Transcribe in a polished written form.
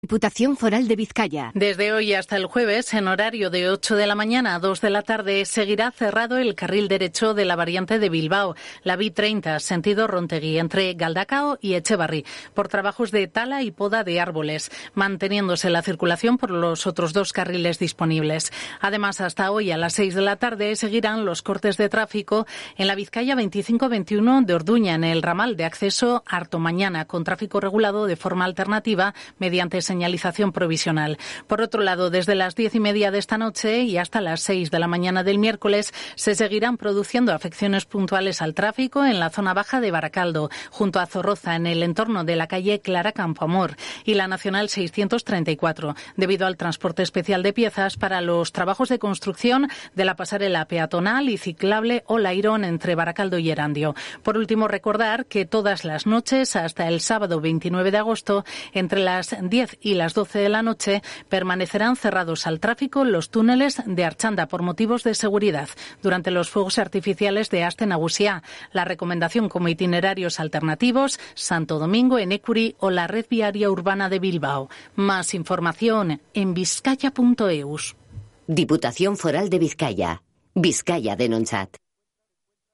Diputación Foral de Vizcaya. Desde hoy hasta el jueves, en horario de 8 de la mañana a 2 de la tarde, seguirá cerrado el carril derecho de la variante de Bilbao, la B30, sentido Rontegui, entre Galdacao y Echevarri, por trabajos de tala y poda de árboles, manteniéndose la circulación por los otros dos carriles disponibles. Además, hasta hoy a las 6 de la tarde seguirán los cortes de tráfico en la Vizcaya 25-21 de Orduña, en el ramal de acceso a Artomañana, con tráfico regulado de forma alternativa mediante señalización provisional. Por otro lado, desde las 10:30 de esta noche y hasta las 6 de la mañana del miércoles se seguirán produciendo afecciones puntuales al tráfico en la zona baja de Baracaldo, junto a Zorroza, en el entorno de la calle Clara Campoamor y la Nacional 634, debido al transporte especial de piezas para los trabajos de construcción de la pasarela peatonal y ciclable Olairón entre Baracaldo y Erandio. Por último, recordar que todas las noches hasta el sábado 29 de agosto, entre las 10 y las 12 de la noche, permanecerán cerrados al tráfico los túneles de Archanda por motivos de seguridad durante los fuegos artificiales de Aste Nagusia. La recomendación como itinerarios alternativos, Santo Domingo, Enekuri o la red viaria urbana de Bilbao. Más información en vizcaya.eus. Diputación Foral de Vizcaya. Vizcaya Denontzat.